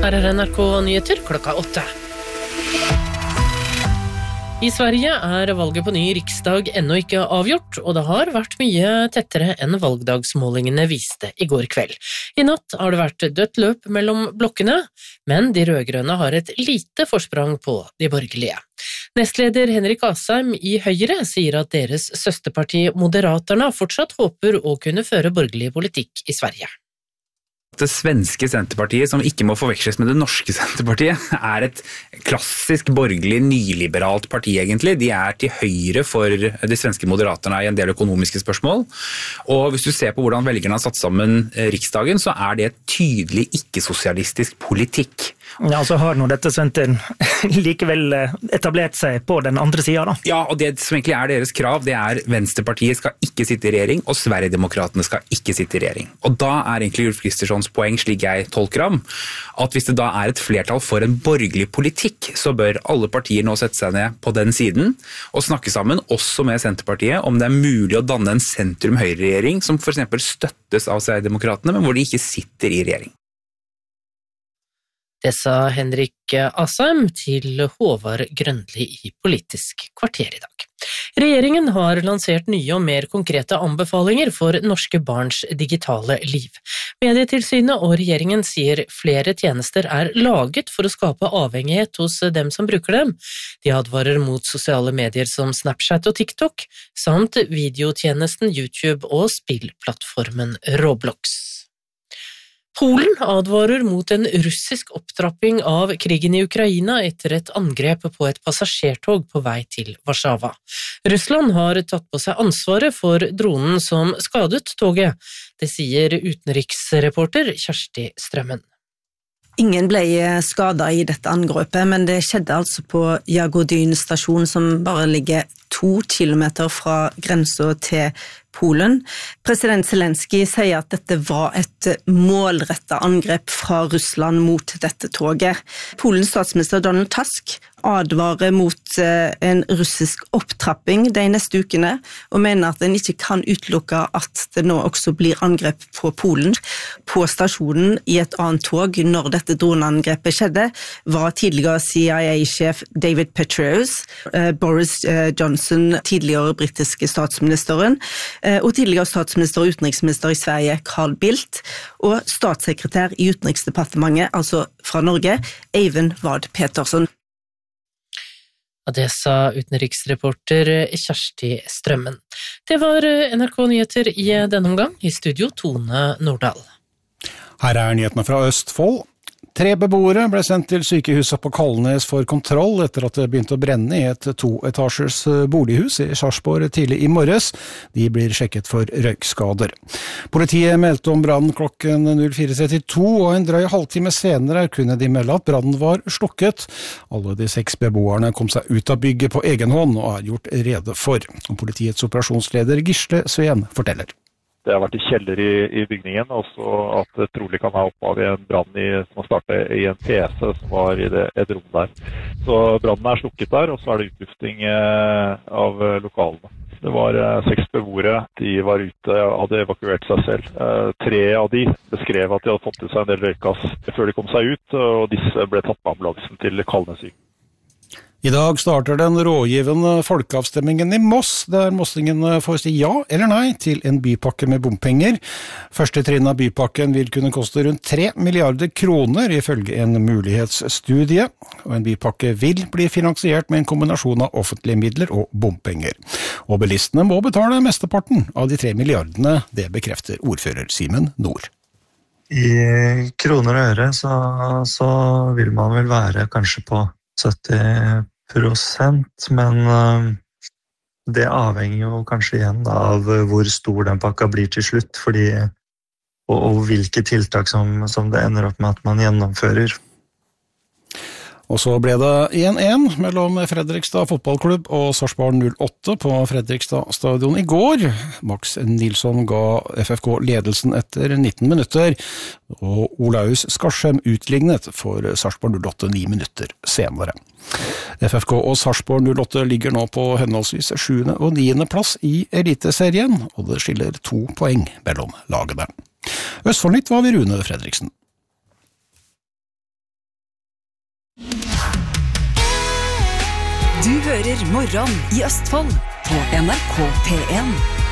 Her NRK Nyheter klokka 8. I Sverige valget på ny riksdag ennå ikke avgjort, og det har vært mye tettere enn valgdagsmålingene viste i går kveld. I natt har det vært dødt løp mellom blokkene, men de rødgrønne har et lite forsprang på de borgerlige. Nestleder Henrik Asheim i Høyre sier at deres søsterparti Moderaterna fortsatt håper å kunne føre borgerlig politikk i Sverige. Det svenske Senterpartiet, som ikke må forveksles med det norske Senterpartiet, et klassisk borgerlig nyliberalt parti egentlig. De til høyre for de svenske Moderaterna i en del økonomiske spørsmål. Og hvis du ser på hvordan velgerne har satt sammen riksdagen, så det tydelig ikke-sosialistisk politikk. Ja, så har nå dette Senten likevel etablert seg på den andre siden da. Ja, og det som egentlig deres krav, det Venstrepartiet skal ikke sitte i regjering, og Sverigedemokraterne skal ikke sitte i regjering. Og da egentlig Ulf Kristerssons poeng, slik jeg tolker ham, at hvis det da et flertall for en borgerlig politikk, så bør alle partier nå sette seg ned på den siden og snakke sammen, også med Senterpartiet, om det mulig å danne en sentrum-høyre-regjering som for eksempel støttes av Sverigedemokraterne, men hvor de ikke sitter i regjering. Det sa Henrik Asheim til Håvard Grønli i Politisk kvarter i dag. Regjeringen har lansert nye og mer konkrete anbefalinger for norske barns digitale liv. Medietilsynet og regjeringen sier flere tjenester laget for å skape avhengighet hos dem som bruker dem. De advarer mot sosiale medier som Snapchat og TikTok, samt videotjenesten YouTube og spillplattformen Roblox. Polen advarer mot en russisk opptrapping av krigen i Ukraina etter et angrep på et passasjertog på vei til Warszawa. Russland har tatt på seg ansvaret for dronen som skadet toget. Det sier utenriksreporter Kjersti Strømmen. Ingen ble skadet i dette angrepet, men det skjedde altså på Jagodyn stasjon, som bare ligger 2 kilometer fra grensen til Polen. President Zelensky sier at dette var et målrettet angrep fra Russland mot dette toget. Polens statsminister Donald Tusk advarer mot en russisk opptrapping de neste ukene, og mener at en ikke kan utelukke at det nå også blir angrep på Polen. På stasjonen i et annet tog når dette droneangrepet skjedde, var tidligere CIA-sjef David Petraeus, Boris Johnson, tidligere britiske statsministeren, og tidligere statsminister og utenriksminister i Sverige, Carl Bildt, og statssekretær i Utenriksdepartementet, altså fra Norge, Eivind Vad Petersson. Og det sa utenriksreporter Kjersti Strømmen. Det var NRK Nyheter i denne omgang. I studio Tone Nordahl. Her nyhetene fra Østfold. 3 beboere ble sendt til sykehuset på Kalnes for kontroll etter at det begynte å brenne i et 2-etasjers bolighus i Sarpsborg tidlig i morges. De blir sjekket for røykskader. Politiet meldte om brannen klokken 04:32, og en drøy halvtime senere kunne de melde at brannen var slukket. Alle de 6 beboerne kom seg ut av bygget på egen hånd og gjort rede for. Politiets operasjonsleder Gisle Sveen forteller. Det har vært i kjeller i bygningen, og så at det trolig kan ha opphav i en brann som har startet i en PC som var i et rom der. Så brannen slukket der, og så det utlufting av lokalene. Det var 6 beboere, de var ute, hadde evakuert seg selv. 3 av de beskrev at de hadde fått til seg en del røykas før de kom seg ut, og disse ble tatt på ambulansen til Kalnes sykehus. I dag starter den rådgivende folkeavstemmingen i Moss, der mossingen får si ja eller nei til en bypakke med bompenger. Første trinn av bypakken vil kunne koste rundt 3 milliarder kroner, ifølge en mulighetsstudie, og en bypakke vil bli finansiert med en kombinasjon av offentlige midler og bompenger. Og bilistene må betale mesteparten av de 3 milliardene, det bekrefter ordfører Simen Nord. I kroner og øre så vil man vel være kanskje på 70%, men det avhenger jo kanskje igjen av hvor stor den pakka blir til slutt, og hvilke tiltak som det ender opp med at man gjennomfører. Og så ble det 1-1 mellom Fredrikstad fotballklubb og Sarpsborg 08 på Fredrikstad stadion i går. Max Nilsson ga FFK ledelsen etter 19 minutter, og Olaus Skarsheim utlignet for Sarpsborg 08 9 minutter senere. FFK og Sarpsborg 08 ligger nå på henholdsvis 7. og 9. plass i eliteserien, og det skiller 2 poeng mellom lagene. Østfoldnytt var ved Rune Fredriksen. Du hører Morgen i Østfold på NRK P1.